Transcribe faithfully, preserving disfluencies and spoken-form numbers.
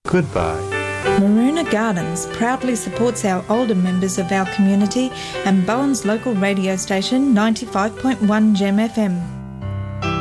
Goodbye. Maroona Gardens proudly supports our older members of our community and Bowen's local radio station ninety-five point one Gem F M.